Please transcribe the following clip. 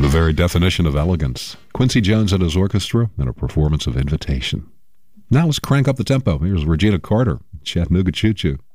The very definition of elegance. Quincy Jones and his orchestra in a performance of Invitation. Now let's crank up the tempo. Here's Regina Carter, Chattanooga Choo Choo.